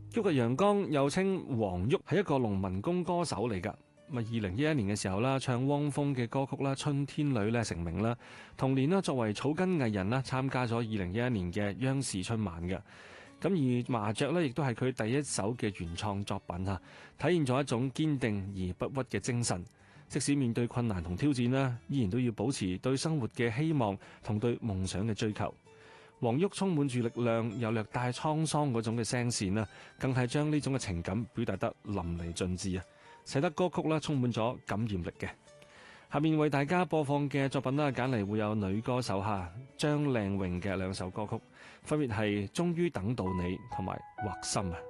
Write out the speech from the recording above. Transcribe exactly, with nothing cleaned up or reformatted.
旭日陽剛又稱黃旭，係一個農民工歌手嚟㗎。咁啊，二零一一年嘅時候啦，唱汪峰嘅歌曲啦《春天裏》咧成名啦。同年啦，作為草根藝人啦，參加咗二零一一年嘅央視春晚嘅。咁而麻雀咧，亦都係佢第一首嘅原創作品啊，體現咗一種堅定而不屈嘅精神。即使面對困難同挑戰啦，依然都要保持對生活嘅希望同對夢想嘅追求。黃旭充滿住力量，又略帶滄桑嗰種嘅聲線啦，更係將呢種嘅情感表達得淋漓盡致啊！使得歌曲啦充滿咗感染力嘅。下面為大家播放嘅作品啦，揀嚟會有女歌手哈張靚穎嘅兩首歌曲，分別係《終於等到你》同埋《畫心》啊。